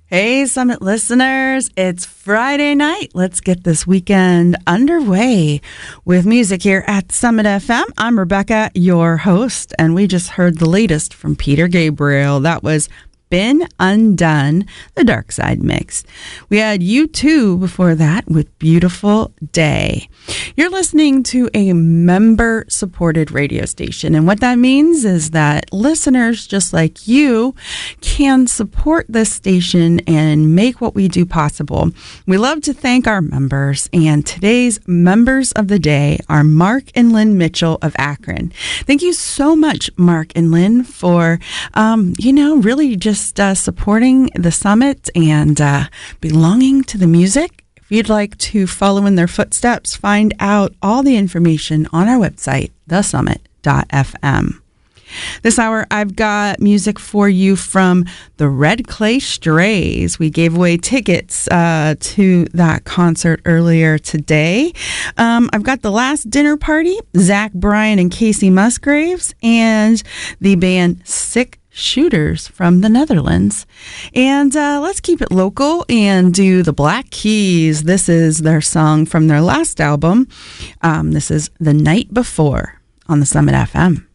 Hey, Summit listeners, it's Friday night. Let's get this weekend underway with music here at Summit FM. I'm Rebecca, your host, and we just heard the latest from Peter Gabriel. That was Been Undone, the Dark Side mix. We had U2 before that with Beautiful Day. You're listening to a member-supported radio station, and what that means is that listeners just like you can support this station and make what we do possible. We love to thank our members, and today's members of the day are Mark and Lynn Mitchell of Akron. Thank you so much, Mark and Lynn, for, really just supporting the Summit and belonging to the music. If you'd like to follow in their footsteps, find out all the information on our website, thesummit.fm. This hour, I've got music for you from the Red Clay Strays. We gave away tickets to that concert earlier today. I've got The Last Dinner Party, Zach Bryan and Casey Musgraves, and the band Sick Shooters from the Netherlands. And let's keep it local and do the Black Keys. This is their song from their last album. This is The Night Before on the Summit FM.